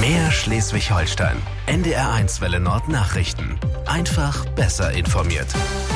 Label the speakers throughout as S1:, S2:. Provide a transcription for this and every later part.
S1: Mehr Schleswig-Holstein. NDR1 Welle Nord Nachrichten. Einfach besser informiert.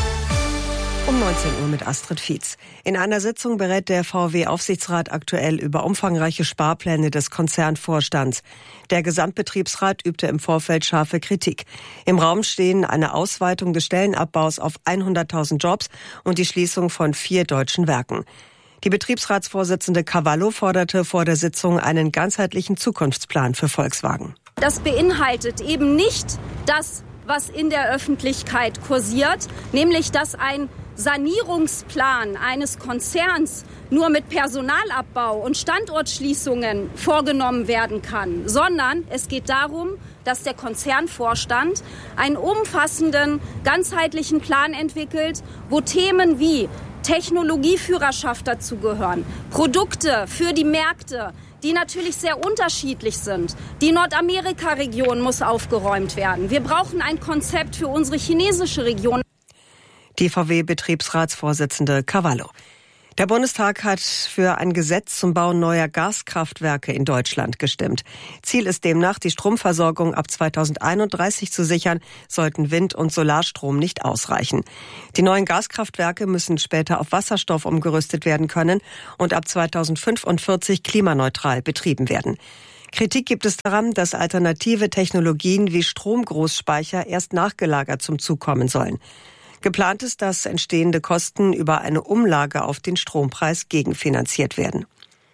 S2: Um 19 Uhr mit Astrid Fietz. In einer Sitzung berät der VW-Aufsichtsrat aktuell über umfangreiche Sparpläne des Konzernvorstands. Der Gesamtbetriebsrat übte im Vorfeld scharfe Kritik. Im Raum stehen eine Ausweitung des Stellenabbaus auf 100.000 Jobs und die Schließung von 4 deutschen Werken. Die Betriebsratsvorsitzende Cavallo forderte vor der Sitzung einen ganzheitlichen Zukunftsplan für Volkswagen.
S3: Das beinhaltet eben nicht das, was in der Öffentlichkeit kursiert, nämlich dass ein Sanierungsplan eines Konzerns nur mit Personalabbau und Standortschließungen vorgenommen werden kann, sondern es geht darum, dass der Konzernvorstand einen umfassenden, ganzheitlichen Plan entwickelt, wo Themen wie Technologieführerschaft dazugehören, Produkte für die Märkte, die natürlich sehr unterschiedlich sind. Die Nordamerika-Region muss aufgeräumt werden. Wir brauchen ein Konzept für unsere chinesische Region.
S2: Die VW-Betriebsratsvorsitzende Cavallo. Der Bundestag hat für ein Gesetz zum Bau neuer Gaskraftwerke in Deutschland gestimmt. Ziel ist demnach, die Stromversorgung ab 2031 zu sichern, sollten Wind- und Solarstrom nicht ausreichen. Die neuen Gaskraftwerke müssen später auf Wasserstoff umgerüstet werden können und ab 2045 klimaneutral betrieben werden. Kritik gibt es daran, dass alternative Technologien wie Stromgroßspeicher erst nachgelagert zum Zug kommen sollen. Geplant ist, dass entstehende Kosten über eine Umlage auf den Strompreis gegenfinanziert werden.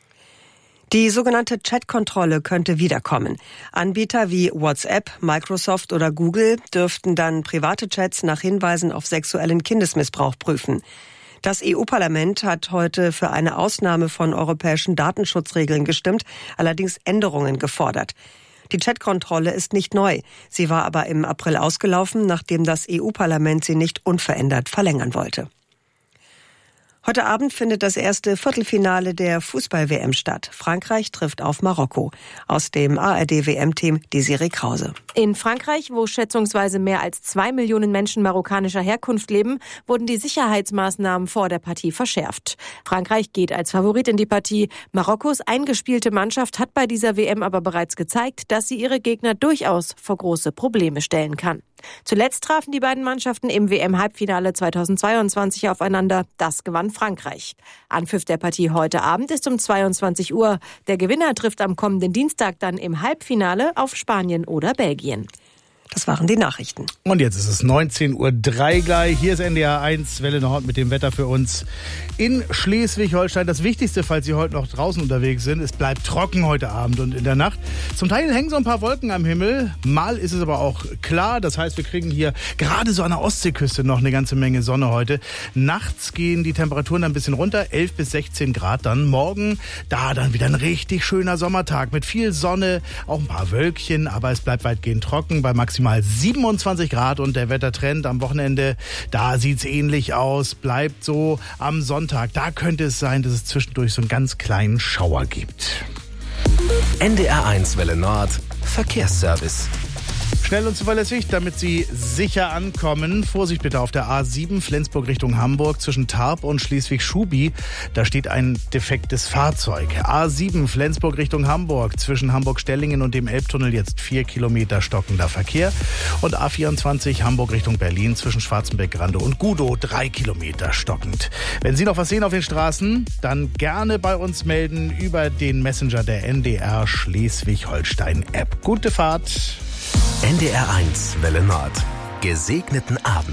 S2: Die sogenannte Chat-Kontrolle könnte wiederkommen. Anbieter wie WhatsApp, Microsoft oder Google dürften dann private Chats nach Hinweisen auf sexuellen Kindesmissbrauch prüfen. Das EU-Parlament hat heute für eine Ausnahme von europäischen Datenschutzregeln gestimmt, allerdings Änderungen gefordert. Die Chat-Kontrolle ist nicht neu. Sie war aber im April ausgelaufen, nachdem das EU-Parlament sie nicht unverändert verlängern wollte. Heute Abend findet das erste Viertelfinale der Fußball-WM statt. Frankreich trifft auf Marokko. Aus dem ARD-WM-Team Desiree Krause.
S4: In Frankreich, wo schätzungsweise mehr als 2 Millionen Menschen marokkanischer Herkunft leben, wurden die Sicherheitsmaßnahmen vor der Partie verschärft. Frankreich geht als Favorit in die Partie. Marokkos eingespielte Mannschaft hat bei dieser WM aber bereits gezeigt, dass sie ihre Gegner durchaus vor große Probleme stellen kann. Zuletzt trafen die beiden Mannschaften im WM-Halbfinale 2022 aufeinander. Das gewann Frankreich. Anpfiff der Partie heute Abend ist um 22 Uhr. Der Gewinner trifft am kommenden Dienstag dann im Halbfinale auf Spanien oder Belgien.
S2: Das waren die Nachrichten.
S5: Und jetzt ist es 19:03 Uhr gleich. Hier ist NDR1 Welle Nord mit dem Wetter für uns in Schleswig-Holstein. Das Wichtigste, falls Sie heute noch draußen unterwegs sind, es bleibt trocken heute Abend und in der Nacht. Zum Teil hängen so ein paar Wolken am Himmel. Mal ist es aber auch klar. Das heißt, wir kriegen hier gerade so an der Ostseeküste noch eine ganze Menge Sonne heute. Nachts gehen die Temperaturen ein bisschen runter, 11 bis 16 Grad dann. Morgen, da dann wieder ein richtig schöner Sommertag mit viel Sonne, auch ein paar Wölkchen, aber es bleibt weitgehend trocken bei maximal 27 Grad und der Wettertrend am Wochenende, da sieht's ähnlich aus, bleibt so am Sonntag. Da könnte es sein, dass es zwischendurch so einen ganz kleinen Schauer gibt.
S1: NDR1 Welle Nord Verkehrsservice.
S5: Schnell und zuverlässig, damit Sie sicher ankommen. Vorsicht bitte auf der A7 Flensburg Richtung Hamburg zwischen Tarp und Schleswig-Schubi. Da steht ein defektes Fahrzeug. A7 Flensburg Richtung Hamburg zwischen Hamburg-Stellingen und dem Elbtunnel jetzt 4 Kilometer stockender Verkehr. Und A24 Hamburg Richtung Berlin zwischen Schwarzenbeck-Grande und Gudow 3 Kilometer stockend. Wenn Sie noch was sehen auf den Straßen, dann gerne bei uns melden über den Messenger der NDR Schleswig-Holstein-App. Gute Fahrt!
S1: NDR1 Welle Nord. Gesegneten Abend.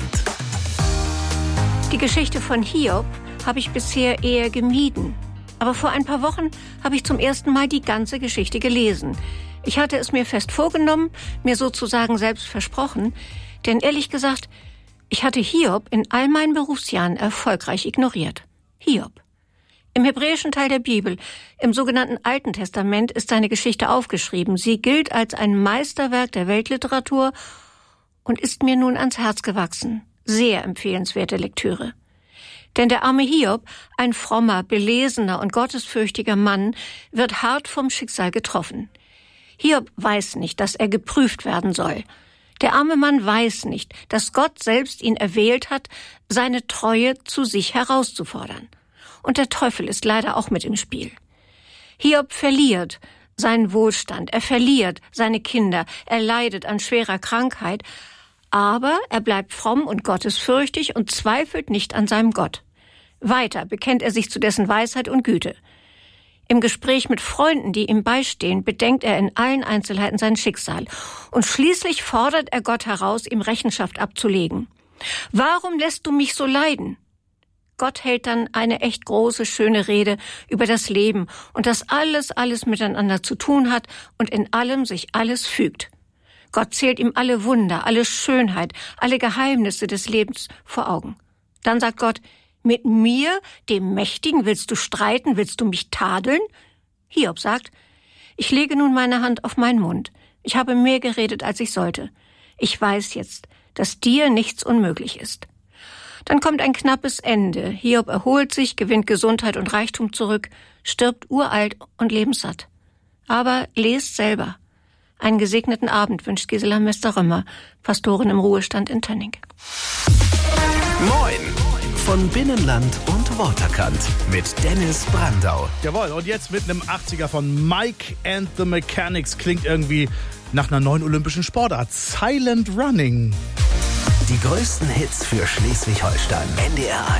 S6: Die Geschichte von Hiob habe ich bisher eher gemieden. Aber vor ein paar Wochen habe ich zum ersten Mal die ganze Geschichte gelesen. Ich hatte es mir fest vorgenommen, mir sozusagen selbst versprochen. Denn ehrlich gesagt, ich hatte Hiob in all meinen Berufsjahren erfolgreich ignoriert. Hiob. Im hebräischen Teil der Bibel, im sogenannten Alten Testament, ist seine Geschichte aufgeschrieben. Sie gilt als ein Meisterwerk der Weltliteratur und ist mir nun ans Herz gewachsen. Sehr empfehlenswerte Lektüre. Denn der arme Hiob, ein frommer, belesener und gottesfürchtiger Mann, wird hart vom Schicksal getroffen. Hiob weiß nicht, dass er geprüft werden soll. Der arme Mann weiß nicht, dass Gott selbst ihn erwählt hat, seine Treue zu sich herauszufordern. Und der Teufel ist leider auch mit im Spiel. Hiob verliert, seinen Wohlstand, er verliert seine Kinder, er leidet an schwerer Krankheit, aber er bleibt fromm und gottesfürchtig und zweifelt nicht an seinem Gott. Weiter bekennt er sich zu dessen Weisheit und Güte. Im Gespräch mit Freunden, die ihm beistehen, bedenkt er in allen Einzelheiten sein Schicksal. Und schließlich fordert er Gott heraus, ihm Rechenschaft abzulegen. Warum lässt du mich so leiden? Gott hält dann eine echt große, schöne Rede über das Leben und dass alles miteinander zu tun hat und in allem sich alles fügt. Gott zählt ihm alle Wunder, alle Schönheit, alle Geheimnisse des Lebens vor Augen. Dann sagt Gott: Mit mir, dem Mächtigen, willst du streiten, willst du mich tadeln? Hiob sagt: Ich lege nun meine Hand auf meinen Mund. Ich habe mehr geredet, als ich sollte. Ich weiß jetzt, dass dir nichts unmöglich ist. Dann kommt ein knappes Ende. Hiob erholt sich, gewinnt Gesundheit und Reichtum zurück, stirbt uralt und lebenssatt. Aber lest selber. Einen gesegneten Abend wünscht Gisela Mester-Römer, Pastorin im Ruhestand in Tönning.
S1: Moin! Von Binnenland und Waterkant mit Dennis Brandau.
S5: Jawohl, und jetzt mit einem 80er von Mike and the Mechanics. Klingt irgendwie nach einer neuen olympischen Sportart. Silent Running.
S1: Die größten Hits für Schleswig-Holstein. NDR